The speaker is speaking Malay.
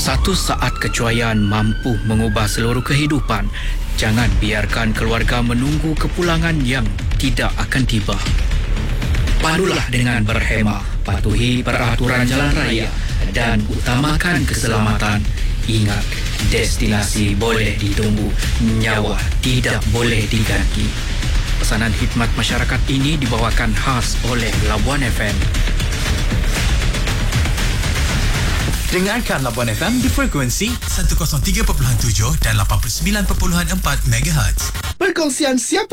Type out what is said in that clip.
Satu saat kecuaian mampu mengubah seluruh kehidupan. Jangan biarkan keluarga menunggu kepulangan yang tidak akan tiba. Pandulah dengan berhemah, patuhi peraturan jalan raya dan utamakan keselamatan. Ingat, destinasi boleh ditunggu, nyawa tidak boleh diganti. Pesanan khidmat masyarakat ini dibawakan khas oleh Labuan FM. Dengarkan Labuan FM di frekuensi 103.7 dan 89.4 MHz. Perkongsian siapa